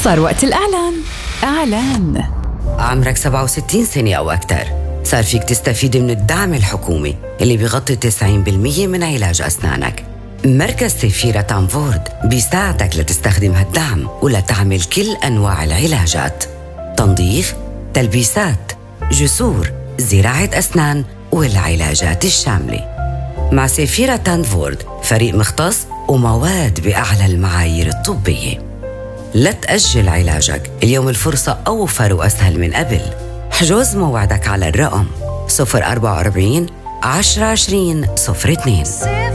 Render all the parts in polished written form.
صار وقت الإعلان. إعلان. عمرك 67 سنة أو أكثر، صار فيك تستفيد من الدعم الحكومي اللي بيغطي 90% من علاج أسنانك. مركز سيفيرا تانفورد بيساعدك لتستخدم هالدعم ولتعمل كل أنواع العلاجات: تنظيف، تلبيسات، جسور، زراعة أسنان والعلاجات الشاملة. مع سيفيرا تانفورد فريق مختص ومواد بأعلى المعايير الطبية. لا تأجل علاجك، اليوم الفرصة أوفر وأسهل من قبل. حجز موعدك على الرقم 044 1020 02.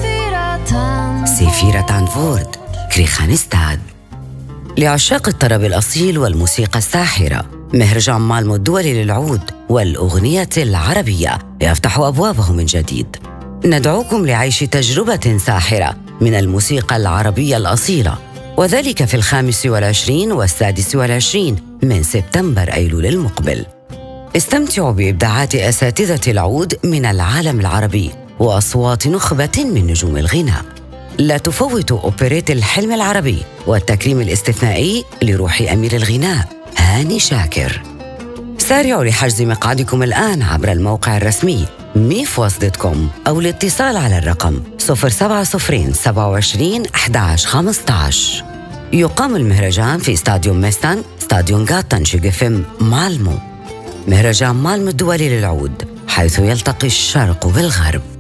سيفيرا تانفورد، كريخانستاد. لعشاق الطرب الأصيل والموسيقى الساحرة، مهرجان مالمو الدولي للعود والأغنية العربية يفتح أبوابه من جديد. ندعوكم لعيش تجربة ساحرة من الموسيقى العربية الأصيلة، وذلك في 25 و26 من سبتمبر أيلول المقبل. استمتعوا بإبداعات أساتذة العود من العالم العربي وأصوات نخبة من نجوم الغناء. لا تفوتوا أوبريت الحلم العربي والتكريم الاستثنائي لروح أمير الغناء هاني شاكر. سارعوا لحجز مقعدكم الآن عبر الموقع الرسمي ميفوز.com أو الاتصال على الرقم 070 27 11 15. يقام المهرجان في استاديوم ميستان، استاديوم غاتان شيغفم مالمو. مهرجان مالمو الدولي للعود، حيث يلتقي الشرق بالغرب.